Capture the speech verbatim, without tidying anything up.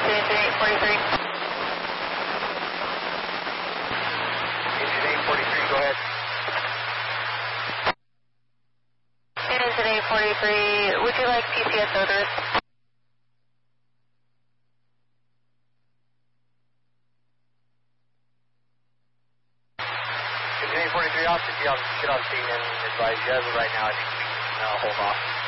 Engine eight forty-three. Engine eight forty-three, go ahead. Engine eight forty-three, would you like P C S odors? Engine eight forty-three, I'll get on, get on scene and advise you. As of right now, I think we can uh, hold off.